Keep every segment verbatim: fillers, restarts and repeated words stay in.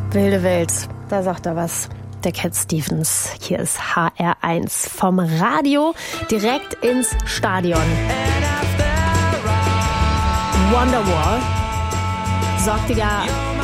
Wilde Welt, da sagt er was. Der Cat Stevens. Hier ist H R eins vom Radio direkt ins Stadion. Wonderwall sorgte ja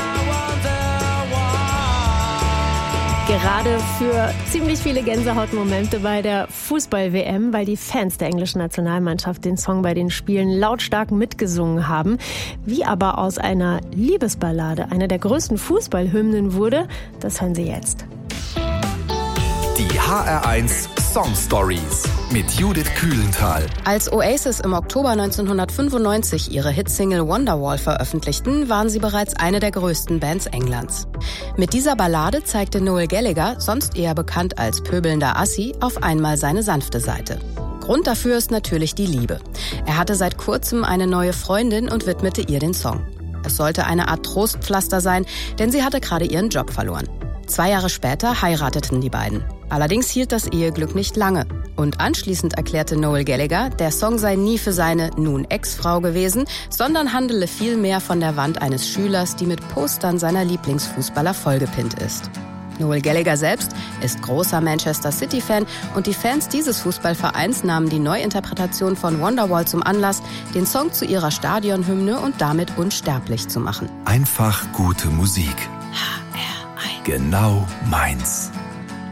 gerade für ziemlich viele Gänsehautmomente bei der Fußball-W M, weil die Fans der englischen Nationalmannschaft den Song bei den Spielen lautstark mitgesungen haben. Wie aber aus einer Liebesballade eine der größten Fußballhymnen wurde, das hören Sie jetzt. Die H R eins Song Stories mit Judith Kühlenthal. Als Oasis im Oktober neunzehnhundertfünfundneunzig ihre Hitsingle Wonderwall veröffentlichten, waren sie bereits eine der größten Bands Englands. Mit dieser Ballade zeigte Noel Gallagher, sonst eher bekannt als pöbelnder Assi, auf einmal seine sanfte Seite. Grund dafür ist natürlich die Liebe. Er hatte seit kurzem eine neue Freundin und widmete ihr den Song. Es sollte eine Art Trostpflaster sein, denn sie hatte gerade ihren Job verloren. Zwei Jahre später heirateten die beiden. Allerdings hielt das Eheglück nicht lange. Und anschließend erklärte Noel Gallagher, der Song sei nie für seine nun Ex-Frau gewesen, sondern handele vielmehr von der Wand eines Schülers, die mit Postern seiner Lieblingsfußballer vollgepinnt ist. Noel Gallagher selbst ist großer Manchester City-Fan und die Fans dieses Fußballvereins nahmen die Neuinterpretation von Wonderwall zum Anlass, den Song zu ihrer Stadionhymne und damit unsterblich zu machen. Einfach gute Musik. H R eins. Genau meins.